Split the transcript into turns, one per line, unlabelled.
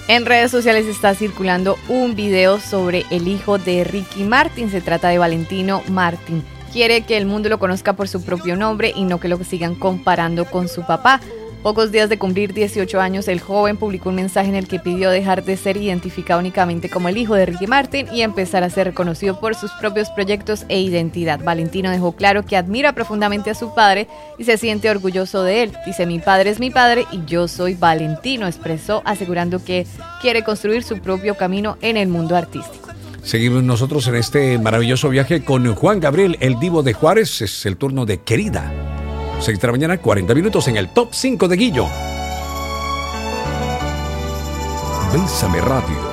En redes sociales está circulando un video sobre el hijo de Ricky Martin. Se trata de Valentino Martin. Quiere que el mundo lo conozca por su propio nombre y no que lo sigan comparando con su papá. Pocos días de cumplir 18 años, el joven publicó un mensaje en el que pidió dejar de ser identificado únicamente como el hijo de Ricky Martin y empezar a ser reconocido por sus propios proyectos e identidad. Valentino dejó claro que admira profundamente a su padre y se siente orgulloso de él. Dice: mi padre es mi padre y yo soy Valentino, expresó, asegurando que quiere construir su propio camino en el mundo artístico.
Seguimos nosotros en este maravilloso viaje con Juan Gabriel, el divo de Juárez. Es el turno de Querida. 6 de la mañana, 40 minutos en el Top 5 de Guillo. Bésame Radio.